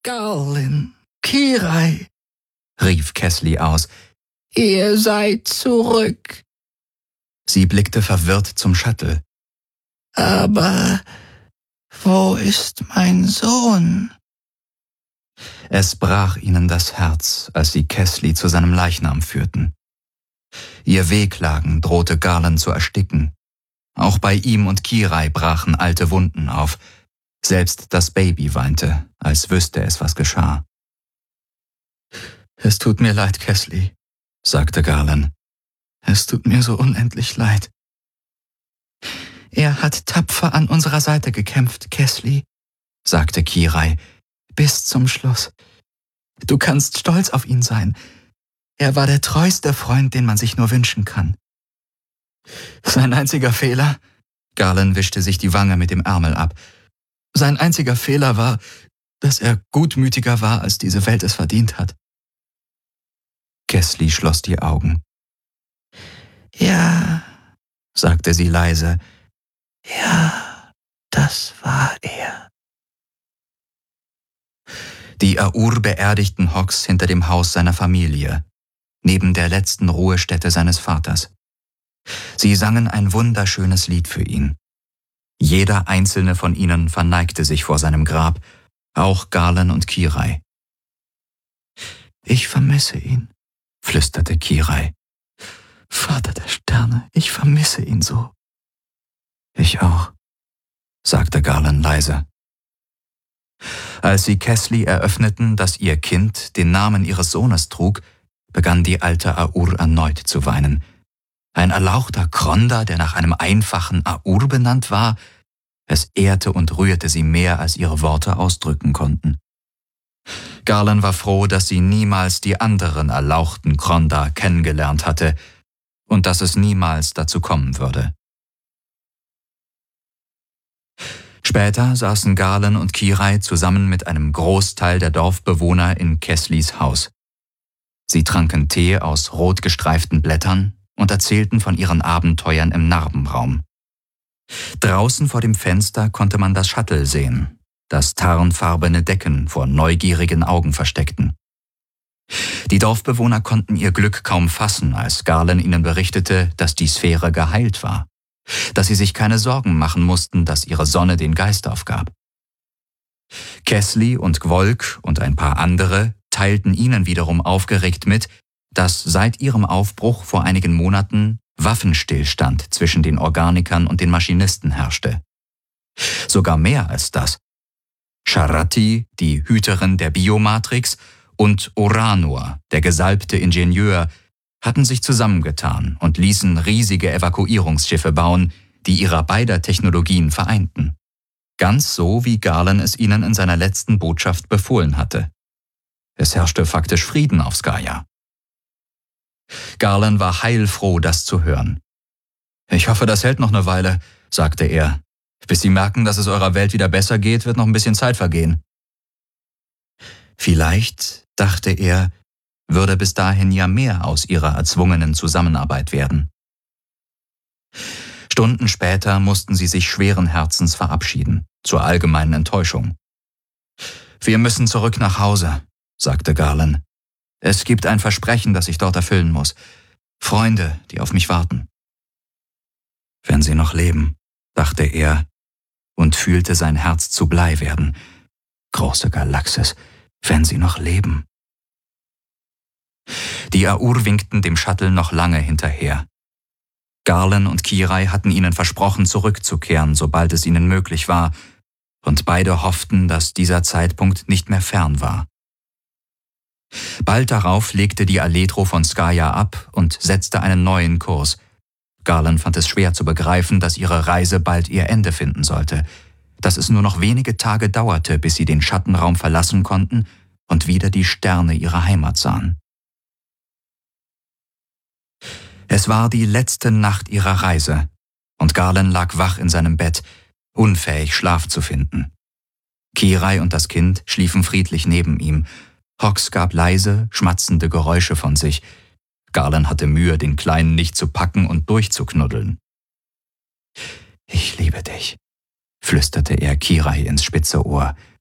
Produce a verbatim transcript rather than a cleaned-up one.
Garlin, Kirai, rief Kesley aus. Ihr seid zurück. Sie blickte verwirrt zum Shuttle. Aber wo ist mein Sohn? Es brach ihnen das Herz, als sie Kesley zu seinem Leichnam führten. Ihr Wehklagen drohte Garland zu ersticken. Auch bei ihm und Kirai brachen alte Wunden auf. Selbst das Baby weinte, als wüsste es, was geschah. Es tut mir leid, Kesley, sagte Garland. Es tut mir so unendlich leid. Er hat tapfer an unserer Seite gekämpft, Kesley, sagte Kirai, bis zum Schluss. Du kannst stolz auf ihn sein. Er war der treueste Freund, den man sich nur wünschen kann. Sein einziger Fehler? Garland wischte sich die Wange mit dem Ärmel ab. Sein einziger Fehler war, dass er gutmütiger war, als diese Welt es verdient hat. Kesley schloss die Augen. Ja, sagte sie leise. Ja, das war er. Die Aur beerdigten Hawks hinter dem Haus seiner Familie, neben der letzten Ruhestätte seines Vaters. Sie sangen ein wunderschönes Lied für ihn. Jeder einzelne von ihnen verneigte sich vor seinem Grab, auch Garland und Kirai. Ich vermisse ihn, flüsterte Kirai. Vater der Sterne, ich vermisse ihn so. Ich auch, sagte Garland leise. Als sie Kesley eröffneten, dass ihr Kind den Namen ihres Sohnes trug, begann die alte Aur erneut zu weinen. Ein erlauchter Kronda, der nach einem einfachen Aur benannt war, es ehrte und rührte sie mehr, als ihre Worte ausdrücken konnten. Garland war froh, dass sie niemals die anderen erlauchten Kronda kennengelernt hatte und dass es niemals dazu kommen würde. Später saßen Garland und Kirai zusammen mit einem Großteil der Dorfbewohner in Kesleys Haus. Sie tranken Tee aus rot gestreiften Blättern und erzählten von ihren Abenteuern im Narbenraum. Draußen vor dem Fenster konnte man das Shuttle sehen, das tarnfarbene Decken vor neugierigen Augen versteckten. Die Dorfbewohner konnten ihr Glück kaum fassen, als Garland ihnen berichtete, dass die Sphäre geheilt war, dass sie sich keine Sorgen machen mussten, dass ihre Sonne den Geist aufgab. Kesley und Gwolk und ein paar andere teilten ihnen wiederum aufgeregt mit, dass seit ihrem Aufbruch vor einigen Monaten Waffenstillstand zwischen den Organikern und den Maschinisten herrschte. Sogar mehr als das. Sharati, die Hüterin der Biomatrix, und Oranor, der gesalbte Ingenieur, hatten sich zusammengetan und ließen riesige Evakuierungsschiffe bauen, die ihrer beider Technologien vereinten. Ganz so, wie Garland es ihnen in seiner letzten Botschaft befohlen hatte. Es herrschte faktisch Frieden auf Skaya. Garland war heilfroh, das zu hören. »Ich hoffe, das hält noch eine Weile«, sagte er. »Bis Sie merken, dass es eurer Welt wieder besser geht, wird noch ein bisschen Zeit vergehen.« Vielleicht, dachte er, würde bis dahin ja mehr aus ihrer erzwungenen Zusammenarbeit werden. Stunden später mussten sie sich schweren Herzens verabschieden, zur allgemeinen Enttäuschung. »Wir müssen zurück nach Hause«, sagte Garland. »Es gibt ein Versprechen, das ich dort erfüllen muss. Freunde, die auf mich warten.« Wenn sie noch leben, dachte er und fühlte sein Herz zu Blei werden. Große Galaxis, wenn sie noch leben. Die Aur winkten dem Shuttle noch lange hinterher. Garland und Kirai hatten ihnen versprochen, zurückzukehren, sobald es ihnen möglich war, und beide hofften, dass dieser Zeitpunkt nicht mehr fern war. Bald darauf legte die Aletro von Skaya ab und setzte einen neuen Kurs. Garland fand es schwer zu begreifen, dass ihre Reise bald ihr Ende finden sollte, dass es nur noch wenige Tage dauerte, bis sie den Schattenraum verlassen konnten und wieder die Sterne ihrer Heimat sahen. Es war die letzte Nacht ihrer Reise, und Garland lag wach in seinem Bett, unfähig Schlaf zu finden. Kirai und das Kind schliefen friedlich neben ihm. Hawks gab leise, schmatzende Geräusche von sich. Garland hatte Mühe, den Kleinen nicht zu packen und durchzuknuddeln. »Ich liebe dich«, flüsterte er Kirai ins spitze Ohr.